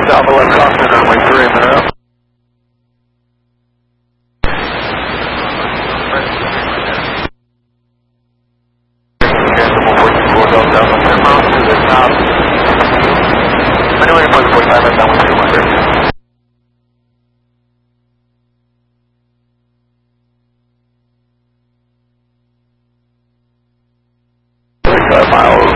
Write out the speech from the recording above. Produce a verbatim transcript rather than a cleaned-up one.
Alpha left crossing runway three, minute up. four Delta Alpha, ten miles to the south. Manually for the forty-five, and down with two hundred. forty-five miles.